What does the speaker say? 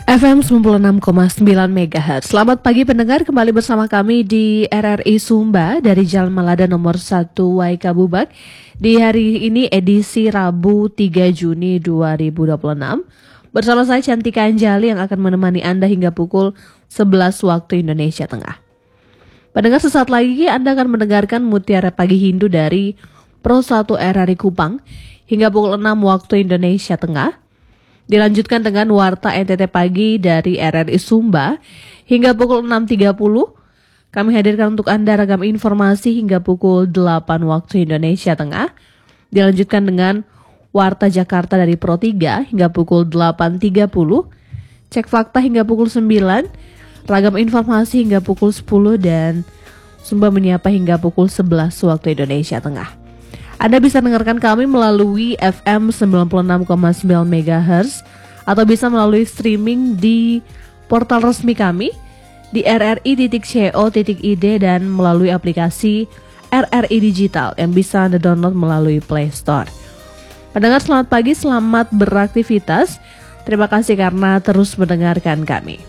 FM 96,9 MHz. Selamat pagi pendengar, kembali bersama kami di RRI Sumba dari Jalan Malada nomor 1 Waika Bubak. Di hari ini edisi Rabu 3 Juni 2026. Bersama saya Cantika Anjali yang akan menemani Anda hingga pukul 11 waktu Indonesia Tengah. Pendengar, sesaat lagi Anda akan mendengarkan Mutiara Pagi Hindu dari Pro 1 RRI Kupang hingga pukul 6 waktu Indonesia Tengah. Dilanjutkan dengan Warta NTT Pagi dari RRI Sumba hingga pukul 6.30. Kami hadirkan untuk Anda ragam informasi hingga pukul 8 waktu Indonesia Tengah. Dilanjutkan dengan Warta Jakarta dari Pro 3 hingga pukul 8.30. Cek fakta hingga pukul 9. Ragam informasi hingga pukul 10 dan Sumba Menyapa hingga pukul 11 waktu Indonesia Tengah. Anda bisa dengarkan kami melalui FM 96,9 MHz atau bisa melalui streaming di portal resmi kami di rri.co.id dan melalui aplikasi RRI Digital yang bisa Anda download melalui Play Store. Pendengar, selamat pagi, selamat beraktivitas. Terima kasih karena terus mendengarkan kami.